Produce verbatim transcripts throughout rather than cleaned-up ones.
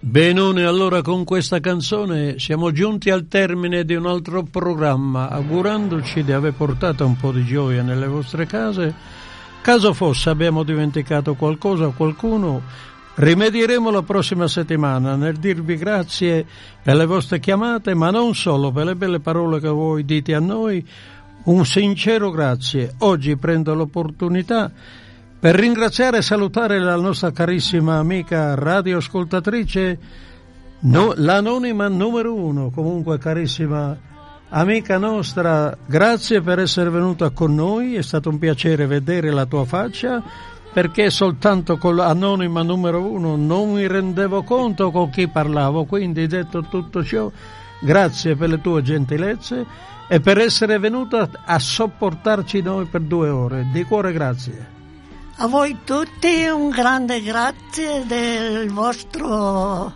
Benone, allora con questa canzone siamo giunti al termine di un altro programma, augurandoci di aver portato un po' di gioia nelle vostre case. Caso fosse abbiamo dimenticato qualcosa o qualcuno, rimedieremo la prossima settimana nel dirvi grazie per le vostre chiamate, ma non solo per le belle parole che voi dite a noi. Un sincero grazie. Oggi prendo l'opportunità per ringraziare e salutare la nostra carissima amica radioascoltatrice, no, l'anonima numero uno, comunque carissima amica nostra, grazie per essere venuta con noi, è stato un piacere vedere la tua faccia, perché soltanto con l'anonima numero uno non mi rendevo conto con chi parlavo, quindi detto tutto ciò, grazie per le tue gentilezze e per essere venuta a sopportarci noi per due ore, di cuore grazie. A voi tutti un grande grazie del vostro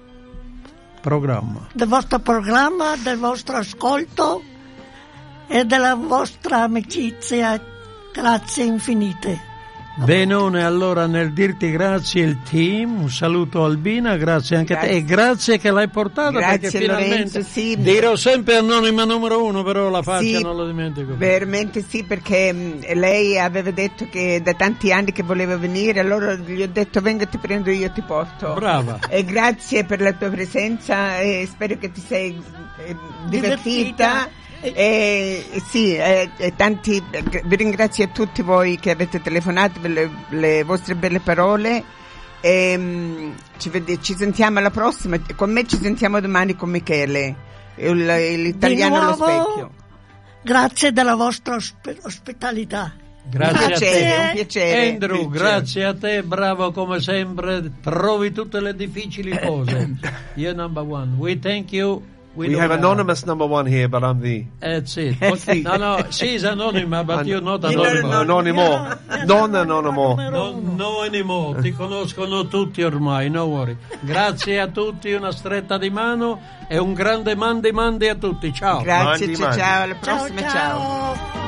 programma, del vostro programma, del vostro ascolto e della vostra amicizia. Grazie infinite. Benone, allora nel dirti grazie il team, un saluto Albina, grazie anche grazie. a te e grazie che l'hai portata, grazie, perché finalmente Lorenzo, sì. dirò sempre anonima numero uno, però la faccia sì, non lo dimentico. Veramente sì, perché mh, lei aveva detto che da tanti anni che voleva venire, allora gli ho detto venga, ti prendo io, ti porto. Brava. E grazie per la tua presenza e spero che ti sei eh, divertita. divertita. Eh, sì, eh, eh, tanti, eh, vi ringrazio a tutti voi che avete telefonato per le, le vostre belle parole. Eh, ci, ved- ci sentiamo alla prossima. Con me ci sentiamo domani con Michele, il, l'italiano allo specchio. Grazie della vostra osp- ospitalità. Grazie, grazie a te, un piacere. Andrew, piacere. Grazie a te, bravo come sempre, trovi tutte le difficili cose. You're number one. We thank you. We, we have that. Anonymous number one here, but I'm the... That's it. No, no, she's anonymous, but you're not anonymous. No, no anymore. Non anonymous. No, no anymore. Ti conoscono tutti ormai, no worry. Grazie a tutti, una stretta di mano e un grande mandi mandi a tutti. Ciao. Grazie, mandi, ciao, mandi. ciao, alla prossima, ciao. ciao. ciao.